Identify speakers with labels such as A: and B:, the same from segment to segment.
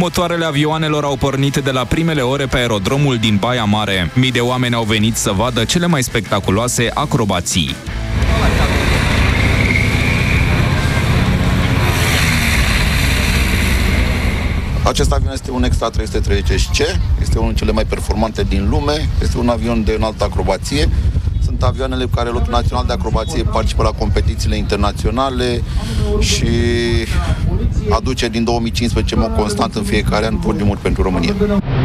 A: Motoarele avioanelor au pornit de la primele ore pe aerodromul din Baia Mare. Mii de oameni au venit să vadă cele mai spectaculoase acrobații.
B: Acest avion este un Extra 330C, este unul dintre cele mai performante din lume, este un avion de înaltă acrobație. Sunt avioanele cu care Lotul Național de Acrobație participă la competițiile internaționale și aduce din 2015 în mod constant în fiecare an podiumuri pentru România.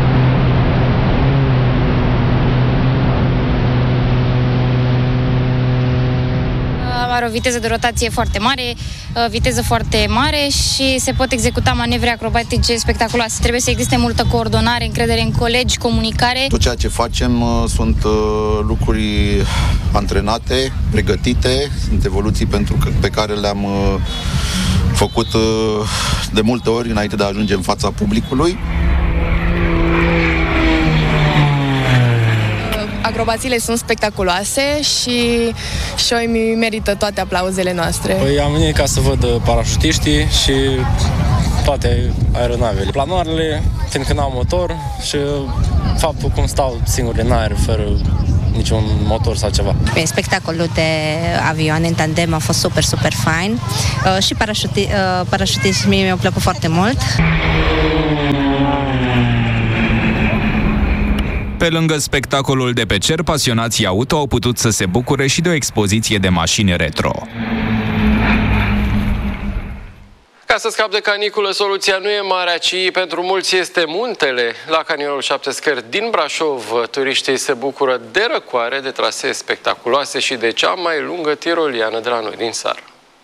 C: Are o viteză de rotație foarte mare, viteză foarte mare și se pot executa manevre acrobatice spectaculoase. Trebuie să existe multă coordonare, încredere în colegi, comunicare.
B: Tot ceea ce facem sunt lucruri antrenate, pregătite, sunt evoluții pe care le-am făcut de multe ori înainte de a ajunge în fața publicului.
D: Acrobațiile sunt spectaculoase și show-ul merită toate aplauzele noastre.
E: Păi am venit ca să văd parașutiștii și toate aeronavele. Planoarele, fiindcă n-au motor și faptul cum stau singuri în aer fără niciun motor sau ceva.
F: Spectacolul de avioane în tandem a fost super fain și parașutiștii mie mi-au plăcut foarte mult.
A: Pe lângă spectacolul de pe cer, pasionații auto au putut să se bucure și de o expoziție de mașini retro.
G: Ca să scapi de caniculă, soluția nu e marea, ci pentru mulți este muntele. La canionul 7 Scări din Brașov, turiștii se bucură de răcoare, de trasee spectaculoase și de cea mai lungă tiroliană de la noi din țară.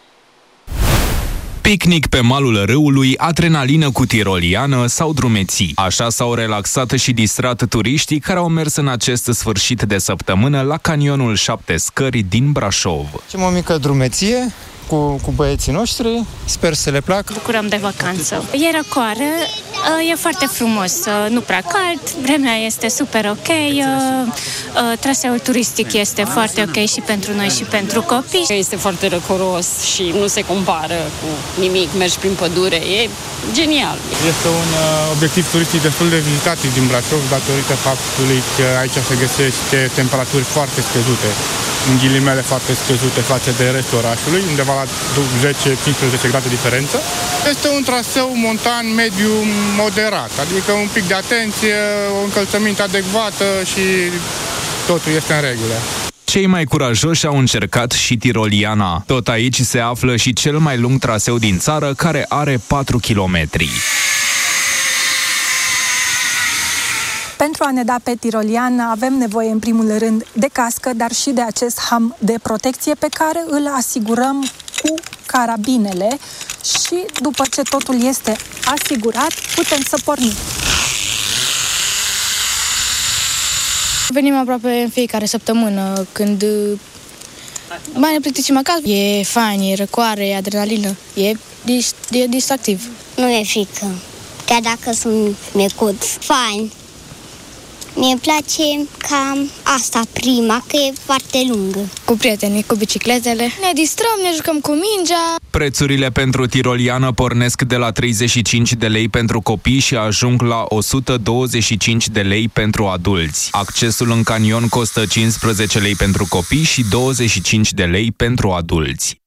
A: Picnic pe malul râului, adrenalină cu tiroliană sau drumeții. Așa s-au relaxat și distrat turiștii care au mers în acest sfârșit de săptămână la canionul 7 Scări din Brașov.
H: O mică drumeție cu băieții noștri, sper să le placă.
I: Bucurăm de vacanță. E răcoare, e foarte frumos, nu prea cald, vremea este super ok, traseul turistic este foarte ok și pentru noi și pentru copii.
J: Este foarte răcoros și nu se compară cu nimic, mergi prin pădure, e genial.
K: Este un obiectiv turistic destul de vizitat din Brașov datorită faptului că aici se găsește temperaturi foarte scăzute, în ghilimele foarte scăzute față de restul orașului, undeva la 10-15 grade diferență. Este un traseu montan mediu moderat, adică un pic de atenție, o încălțăminte adecvată și totul este în regulă.
A: Cei mai curajoși au încercat și tiroliana. Tot aici se află și cel mai lung traseu din țară, care are 4 kilometri.
L: Pentru a ne da pe tiroliană avem nevoie în primul rând de cască, dar și de acest ham de protecție pe care îl asigurăm cu carabinele și după ce totul este asigurat, putem să pornim.
M: Venim aproape în fiecare săptămână când mai ne plicticim acasă. E fain, e răcoare, e adrenalină, e distractiv.
N: Nu e frică, chiar dacă sunt micuț. Fain. Mie place cam asta prima, că e foarte lungă.
M: Cu prietenii, cu bicicletele. Ne distrăm, ne jucăm cu mingea.
A: Prețurile pentru tiroliană pornesc de la 35 de lei pentru copii și ajung la 125 de lei pentru adulți. Accesul în canion costă 15 lei pentru copii și 25 de lei pentru adulți.